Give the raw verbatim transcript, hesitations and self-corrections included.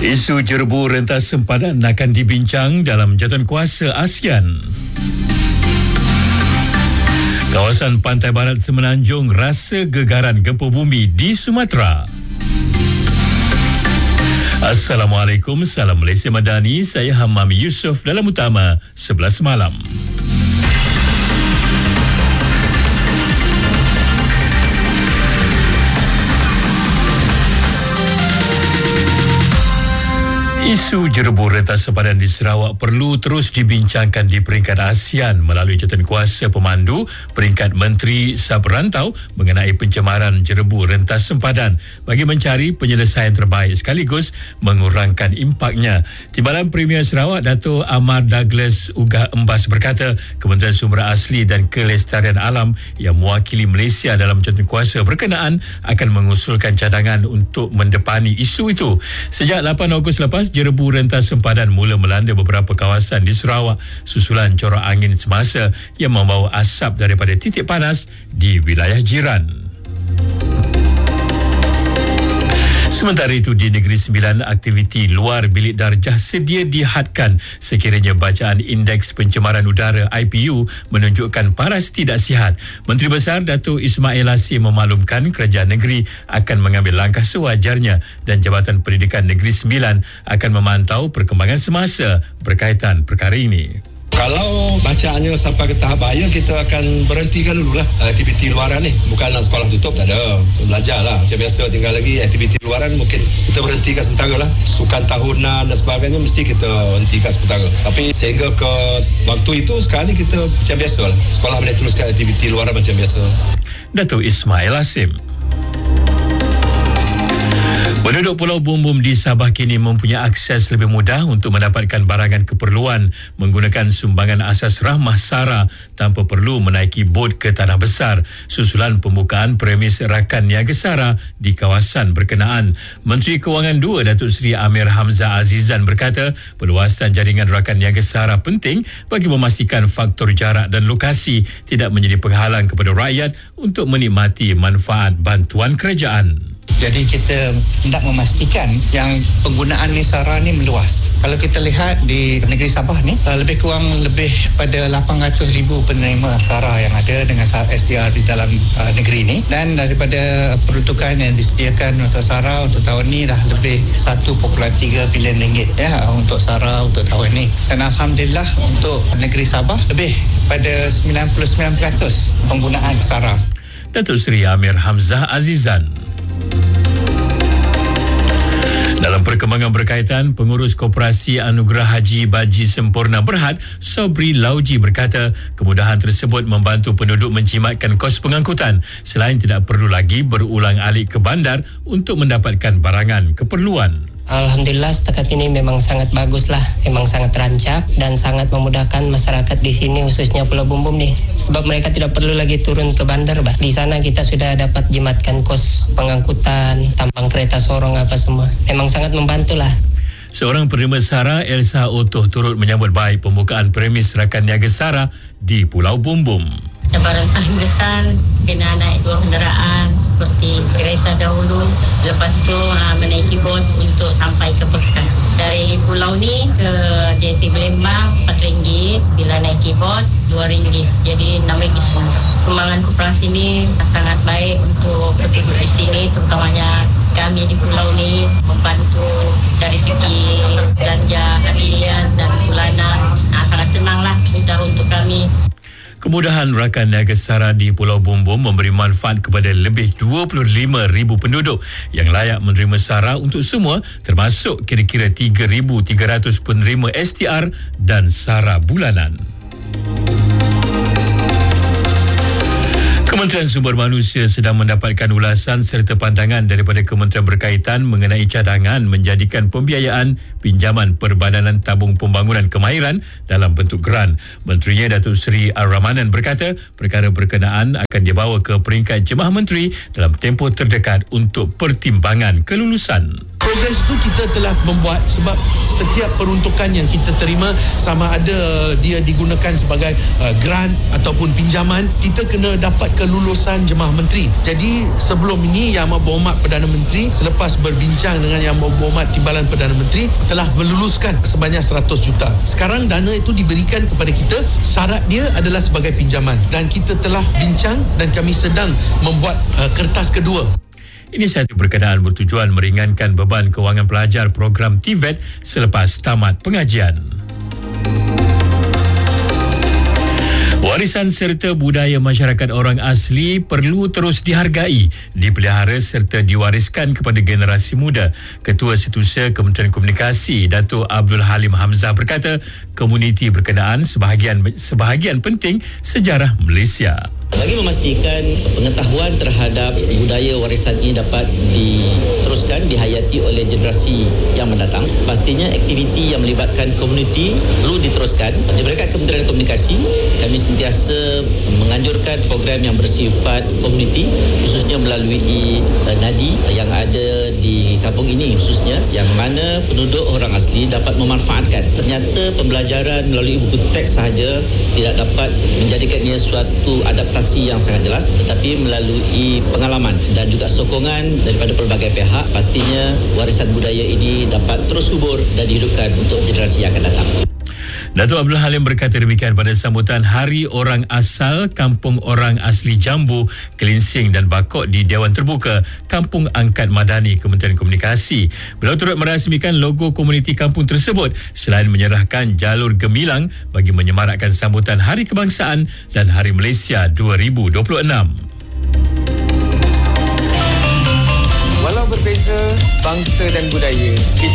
Isu jerebu rentas sempadan akan dibincang dalam jadualkuasa ASEAN. Kawasan Pantai Barat Semenanjung rasa gegaran gempa bumi di Sumatera. Assalamualaikum, salam Malaysia Madani. Saya Hamami Yusof dalam Utama sebelas malam. Isu jerebu rentas sempadan di Sarawak perlu terus dibincangkan di peringkat ASEAN melalui jadualkuasa pemandu peringkat Menteri Saberantau mengenai pencemaran jerebu rentas sempadan bagi mencari penyelesaian terbaik sekaligus mengurangkan impaknya. Timbalan Premier Sarawak Dato' Ahmad Douglas Ugah Embas berkata Kementerian Sumber Asli dan Kelestarian Alam yang mewakili Malaysia dalam jadualkuasa berkenaan akan mengusulkan cadangan untuk mendepani isu itu. Sejak lapan Ogos lepas, jerebu rentas sempadan mula melanda beberapa kawasan di Sarawak susulan corak angin semasa yang membawa asap daripada titik panas di wilayah jiran. Sementara itu, di Negeri Sembilan, aktiviti luar bilik darjah sedia dihadkan sekiranya bacaan Indeks Pencemaran Udara I P U menunjukkan paras tidak sihat. Menteri Besar Dato' Ismail Hasim memaklumkan kerajaan negeri akan mengambil langkah sewajarnya dan Jabatan Pendidikan Negeri Sembilan akan memantau perkembangan semasa berkaitan perkara ini. Kalau bacaannya sampai ke tahap bahaya, kita akan berhentikan dululah aktiviti luaran ni. Bukan nak sekolah tutup, tak ada. Belajar lah. Macam biasa, tinggal lagi aktiviti luaran mungkin kita berhentikan sementara lah. Sukan tahunan dan sebagainya mesti kita hentikan sementara. Tapi sehingga ke waktu itu, sekarang ni kita macam biasa lah. Sekolah boleh teruskan aktiviti luaran macam biasa. Dato' Ismail Hasim. Penduduk Pulau Bumbum di Sabah kini mempunyai akses lebih mudah untuk mendapatkan barangan keperluan menggunakan sumbangan asas rahmah SARA tanpa perlu menaiki bot ke Tanah Besar susulan pembukaan premis Rakan Niaga SARA di kawasan berkenaan. Menteri Kewangan dua Datuk Seri Amir Hamzah Azizan berkata perluasan jaringan Rakan Niaga SARA penting bagi memastikan faktor jarak dan lokasi tidak menjadi penghalang kepada rakyat untuk menikmati manfaat bantuan kerajaan. Jadi kita hendak memastikan yang penggunaan ni SARA ni meluas. Kalau kita lihat di negeri Sabah ni, lebih kurang lebih pada lapan ratus ribu penerima SARA yang ada dengan S D R di dalam uh, negeri ni. Dan daripada peruntukan yang disediakan untuk SARA untuk tahun ni dah lebih satu perpuluhan tiga bilion ringgit ya untuk SARA untuk tahun ni. Dan Alhamdulillah untuk negeri Sabah lebih pada sembilan puluh sembilan peratus penggunaan SARA. Datuk Seri Amir Hamzah Azizan. Dalam perkembangan berkaitan, Pengurus Koperasi Anugerah Haji Baji Sempurna Berhad, Sobri Lauji berkata kemudahan tersebut membantu penduduk menjimatkan kos pengangkutan selain tidak perlu lagi berulang-alik ke bandar untuk mendapatkan barangan keperluan. Alhamdulillah setakat ini memang sangat baguslah, memang sangat rancak dan sangat memudahkan masyarakat di sini khususnya Pulau Bumbum ni sebab mereka tidak perlu lagi turun ke bandar bah. Di sana kita sudah dapat jimatkan kos pengangkutan, tampang kereta sorong apa semua. Memang sangat membantulah. Seorang penerima SARA, Elsa Otoh, turut menyambut baik pembukaan premis Rakan Niaga SARA di Pulau Bumbum. Cabaran paling besar kena naik dua kenderaan seperti kereta dahulu, lepas tu uh, menaiki bot untuk sampai ke Pekan. Dari pulau ni ke J T Belembang empat ringgit, bila naiki bot dua ringgit, jadi enam ringgit semua. Kembangan koperasi ini sangat baik untuk penduduk di sini, terutamanya kami di pulau ni, membantu dari segi belanja harian dan bulanan. Nah, sangat senanglah, mudah untuk kami. Kemudahan Rakan Niaga SARA di Pulau Bumbum memberi manfaat kepada lebih dua puluh lima ribu penduduk yang layak menerima SARA untuk semua, termasuk kira-kira tiga ribu tiga ratus penerima S T R dan SARA bulanan. Kementerian Sumber Manusia sedang mendapatkan ulasan serta pandangan daripada kementerian berkaitan mengenai cadangan menjadikan pembiayaan pinjaman Perbadanan Tabung Pembangunan Kemahiran dalam bentuk geran. Menterinya Datuk Seri Ar-Rahmanan berkata perkara berkenaan akan dibawa ke peringkat Jemaah Menteri dalam tempoh terdekat untuk pertimbangan kelulusan. Program progres itu kita telah membuat, sebab setiap peruntukan yang kita terima, sama ada dia digunakan sebagai uh, grant ataupun pinjaman, kita kena dapat kelulusan jemaah menteri. Jadi sebelum ini Yang Amat Berhormat Perdana Menteri selepas berbincang dengan Yang Amat Berhormat Timbalan Perdana Menteri telah meluluskan sebanyak seratus juta. Sekarang dana itu diberikan kepada kita, syarat dia adalah sebagai pinjaman, dan kita telah bincang dan kami sedang membuat uh, kertas kedua. Inisiatif berkenaan bertujuan meringankan beban kewangan pelajar program T V E T selepas tamat pengajian. Warisan serta budaya masyarakat orang asli perlu terus dihargai, dipelihara serta diwariskan kepada generasi muda. Ketua Setiausaha Kementerian Komunikasi, Dato' Abdul Halim Hamzah berkata, komuniti berkenaan sebahagian sebahagian penting sejarah Malaysia. Bagi memastikan pengetahuan terhadap budaya warisan ini dapat diteruskan, dihayati oleh generasi yang mendatang, pastinya aktiviti yang melibatkan komuniti perlu diteruskan. Di berkat Kementerian Komunikasi, kami sentiasa menganjurkan program yang bersifat komuniti, khususnya melalui uh, Nadi yang ada di kampung ini, khususnya yang mana penduduk orang asli dapat memanfaatkan. Ternyata pembelajaran melalui buku teks sahaja tidak dapat menjadikannya suatu adaptasi yang sangat jelas, tetapi melalui pengalaman dan juga sokongan daripada pelbagai pihak, pastinya warisan budaya ini dapat terus subur dan dihidupkan untuk generasi yang akan datang. Dato' Abdul Halim berkata demikian pada sambutan Hari Orang Asal Kampung Orang Asli Jambu, Kelinsing dan Bakok di Dewan Terbuka Kampung Angkat Madani Kementerian Komunikasi. Beliau turut merasmikan logo komuniti kampung tersebut selain menyerahkan jalur gemilang bagi menyemarakkan sambutan Hari Kebangsaan dan Hari Malaysia dua ribu dua puluh enam. Walau berbeza bangsa dan budaya, kita